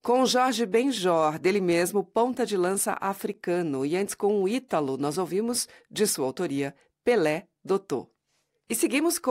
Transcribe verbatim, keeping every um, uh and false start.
Com Jorge Benjor, dele mesmo, Ponta de Lança Africano. E antes com o Ítalo, nós ouvimos, de sua autoria, Pelé Dotô. E seguimos com